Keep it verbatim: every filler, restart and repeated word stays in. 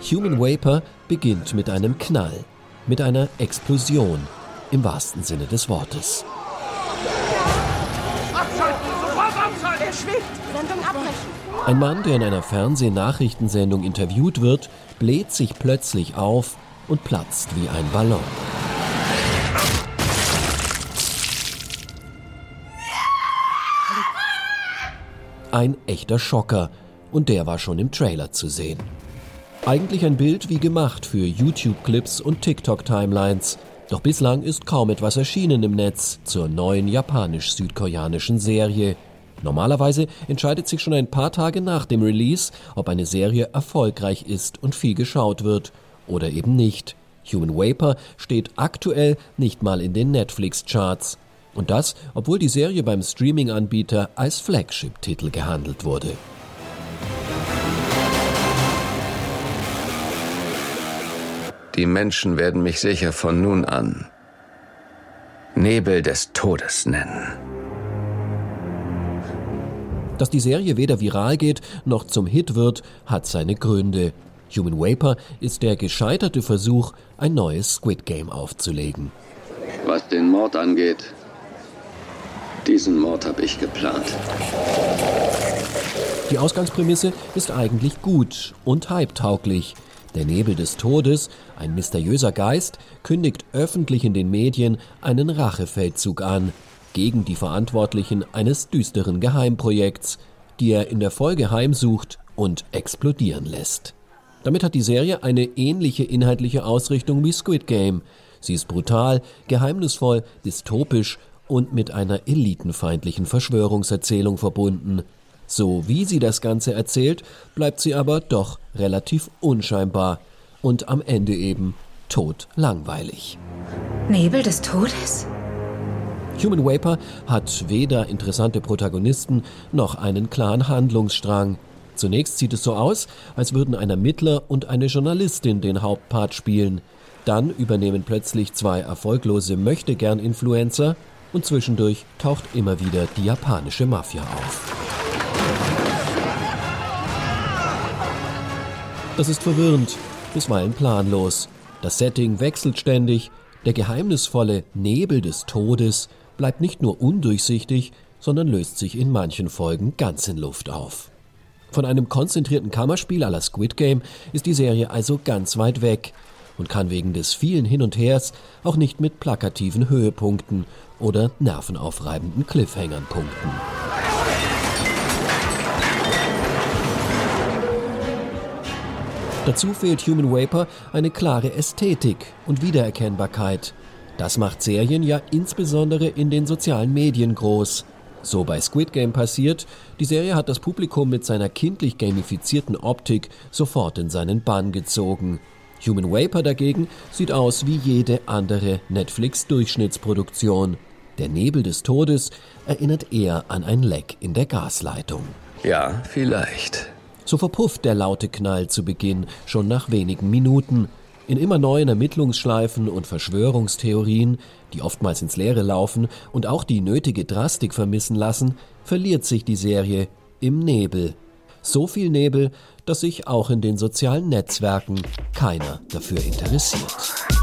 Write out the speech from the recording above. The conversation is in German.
Human Vapor beginnt mit einem Knall, mit einer Explosion, im wahrsten Sinne des Wortes. Abschalten! Sofort abschalten! Er schwebt! Sendung abbrechen! Ein Mann, der in einer Fernsehnachrichtensendung interviewt wird, bläht sich plötzlich auf und platzt wie ein Ballon. Ein echter Schocker, und der war schon im Trailer zu sehen. Eigentlich ein Bild wie gemacht für YouTube-Clips und TikTok-Timelines. Doch bislang ist kaum etwas erschienen im Netz zur neuen japanisch-südkoreanischen Serie. Normalerweise entscheidet sich schon ein paar Tage nach dem Release, ob eine Serie erfolgreich ist und viel geschaut wird oder eben nicht. Human Vapor steht aktuell nicht mal in den Netflix-Charts. Und das, obwohl die Serie beim Streaming-Anbieter als Flagship-Titel gehandelt wurde. Die Menschen werden mich sicher von nun an Nebel des Todes nennen. Dass die Serie weder viral geht, noch zum Hit wird, hat seine Gründe. Human Vapor ist der gescheiterte Versuch, ein neues Squid Game aufzulegen. Was den Mord angeht, diesen Mord habe ich geplant. Die Ausgangsprämisse ist eigentlich gut und hype-tauglich. Der Nebel des Todes, ein mysteriöser Geist, kündigt öffentlich in den Medien einen Rachefeldzug an, gegen die Verantwortlichen eines düsteren Geheimprojekts, die er in der Folge heimsucht und explodieren lässt. Damit hat die Serie eine ähnliche inhaltliche Ausrichtung wie Squid Game. Sie ist brutal, geheimnisvoll, dystopisch und mit einer elitenfeindlichen Verschwörungserzählung verbunden. So wie sie das Ganze erzählt, bleibt sie aber doch relativ unscheinbar und am Ende eben totlangweilig. Nebel des Todes? Human Vapor hat weder interessante Protagonisten noch einen klaren Handlungsstrang. Zunächst sieht es so aus, als würden ein Ermittler und eine Journalistin den Hauptpart spielen. Dann übernehmen plötzlich zwei erfolglose Möchtegern-Influencer und zwischendurch taucht immer wieder die japanische Mafia auf. Das ist verwirrend, bisweilen planlos. Das Setting wechselt ständig. Der geheimnisvolle Nebel des Todes bleibt nicht nur undurchsichtig, sondern löst sich in manchen Folgen ganz in Luft auf. Von einem konzentrierten Kammerspiel à la Squid Game ist die Serie also ganz weit weg und kann wegen des vielen Hin und Hers auch nicht mit plakativen Höhepunkten oder nervenaufreibenden Cliffhangern punkten. Dazu fehlt Human Vapor eine klare Ästhetik und Wiedererkennbarkeit. Das macht Serien ja insbesondere in den sozialen Medien groß. So bei Squid Game passiert, die Serie hat das Publikum mit seiner kindlich gamifizierten Optik sofort in seinen Bann gezogen. Human Vapor dagegen sieht aus wie jede andere Netflix-Durchschnittsproduktion. Der Nebel des Todes erinnert eher an ein Leck in der Gasleitung. Ja, vielleicht. So verpufft der laute Knall zu Beginn schon nach wenigen Minuten. In immer neuen Ermittlungsschleifen und Verschwörungstheorien, die oftmals ins Leere laufen und auch die nötige Drastik vermissen lassen, verliert sich die Serie im Nebel. So viel Nebel, dass sich auch in den sozialen Netzwerken keiner dafür interessiert.